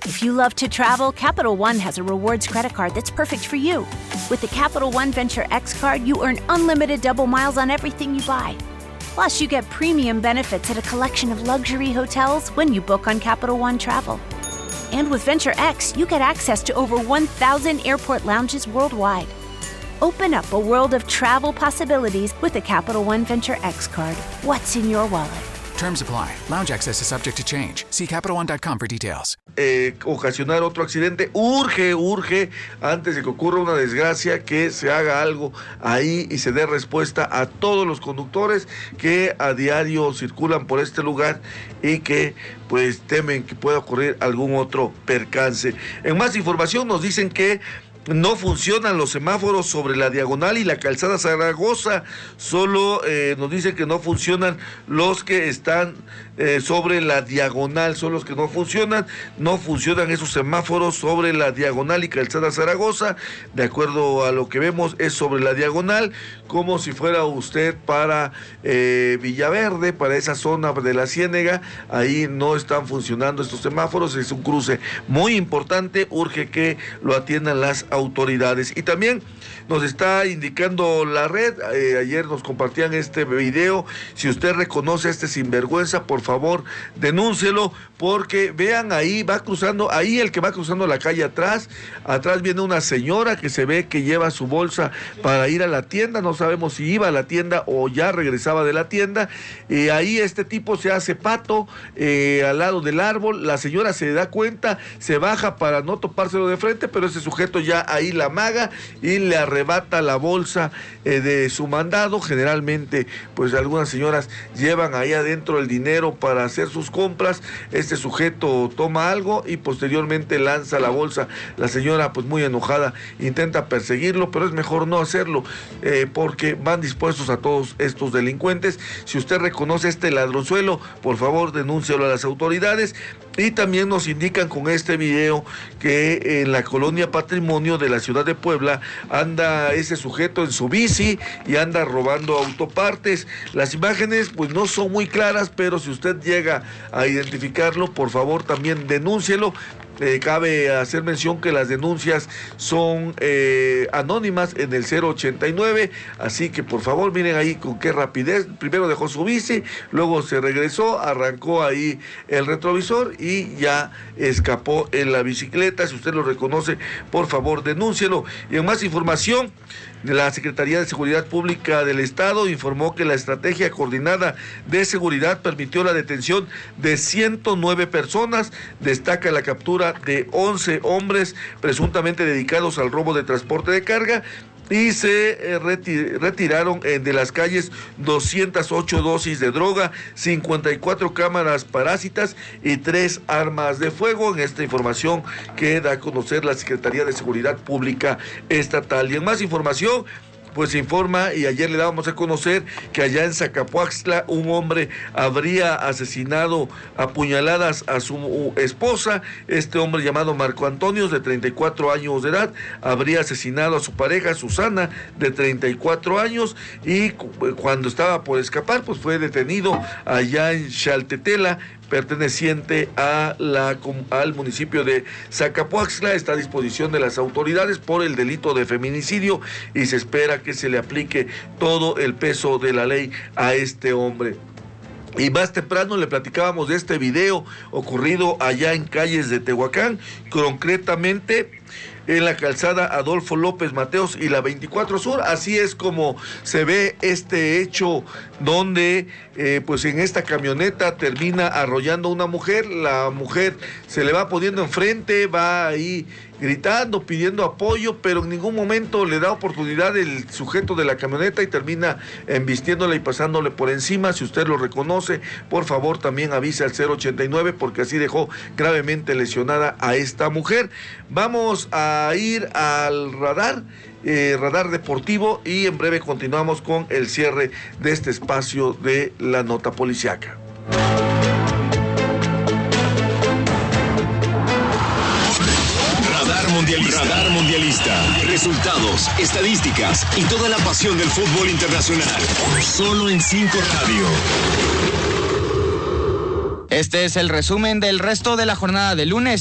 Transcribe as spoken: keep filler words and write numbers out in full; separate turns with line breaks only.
If you love to travel, Capital One has a rewards credit card that's perfect for you. With the Capital One Venture X card, you earn unlimited double miles on everything you buy. Plus, you get premium benefits at a collection of luxury hotels when you book on Capital One Travel. And with Venture X, you get access to over one thousand airport lounges worldwide. Open up a world of travel possibilities with the Capital One Venture X card. What's in your wallet?
Terms apply. Lounge access is subject to change. See Capital One dot com for details.
Eh, ocasionar otro accidente. Urge, urge, antes de que ocurra una desgracia, que se haga algo ahí y se dé respuesta a todos los conductores que a diario circulan por este lugar y que pues temen que pueda ocurrir algún otro percance. En más información nos dicen que no funcionan los semáforos sobre la Diagonal y la Calzada Zaragoza. Solo eh, nos dicen que no funcionan los que están eh, sobre la Diagonal, son los que no funcionan. No funcionan esos semáforos sobre la Diagonal y Calzada Zaragoza. De acuerdo a lo que vemos, es sobre la Diagonal, como si fuera usted para eh, Villaverde, para esa zona de la Ciénega. Ahí no están funcionando estos semáforos. Es un cruce muy importante. Urge que lo atiendan las autoridades. Y también nos está indicando la red, eh, ayer nos compartían este video. Si usted reconoce a este sinvergüenza, por favor denúncielo, porque vean, ahí va cruzando, ahí el que va cruzando la calle atrás, atrás viene una señora que se ve que lleva su bolsa para ir a la tienda. No sabemos si iba a la tienda o ya regresaba de la tienda. Eh, ahí este tipo se hace pato eh, al lado del árbol. La señora se da cuenta, se baja para no topárselo de frente, pero ese sujeto ya ahí la amaga y le arrebata la bolsa eh, de su mandado. Generalmente pues algunas señoras llevan ahí adentro el dinero para hacer sus compras. Este sujeto toma algo y posteriormente lanza la bolsa. La señora pues muy enojada intenta perseguirlo, pero es mejor no hacerlo eh, porque van dispuestos a todos estos delincuentes. Si usted reconoce este ladronzuelo, por favor denúncialo a las autoridades. Y también nos indican con este video que en la colonia Patrimonio de la ciudad de Puebla anda ese sujeto en su bici y anda robando autopartes. Las imágenes pues no son muy claras, pero si usted llega a identificarlo, por favor también denúncielo. Eh, cabe hacer mención que las denuncias son eh, anónimas en el cero ochenta y nueve, así que por favor miren ahí con qué rapidez. Primero dejó su bici, luego se regresó, arrancó ahí el retrovisor y ya escapó en la bicicleta. Si usted lo reconoce, por favor denúncielo. Y en más información, la Secretaría de Seguridad Pública del Estado informó que la estrategia coordinada de seguridad permitió la detención de ciento nueve personas. Destaca la captura de once hombres presuntamente dedicados al robo de transporte de carga. Y se eh, reti- retiraron eh, de las calles doscientas ocho dosis de droga, cincuenta y cuatro cámaras parásitas y tres armas de fuego. En esta información que da a conocer la Secretaría de Seguridad Pública Estatal. Y en más información, pues se informa, y ayer le dábamos a conocer, que allá en Zacapuaxtla un hombre habría asesinado a puñaladas a su esposa. Este hombre, llamado Marco Antonio, de treinta y cuatro años de edad, habría asesinado a su pareja Susana, de treinta y cuatro años, y cuando estaba por escapar pues fue detenido allá en Xaltetela, perteneciente a la, al municipio de Zacapuaxtla. Está a disposición de las autoridades por el delito de feminicidio y se espera que se le aplique todo el peso de la ley a este hombre. Y más temprano le platicábamos de este video ocurrido allá en calles de Tehuacán, concretamente en la calzada Adolfo López Mateos y la veinticuatro Sur. Así es como se ve este hecho, donde eh, pues en esta camioneta termina arrollando a una mujer. La mujer se le va poniendo enfrente, va ahí gritando, pidiendo apoyo, pero en ningún momento le da oportunidad el sujeto de la camioneta y termina embistiéndola y pasándole por encima. Si usted lo reconoce, por favor también avise al cero ochenta y nueve, porque así dejó gravemente lesionada a esta mujer. Vamos a ir al radar, eh, radar deportivo, y en breve continuamos con el cierre de este espacio de la nota policiaca.
Mundialista. Radar Mundialista. Resultados, estadísticas y toda la pasión del fútbol internacional. Solo en cinco Radio.
Este es el resumen del resto de la jornada de lunes.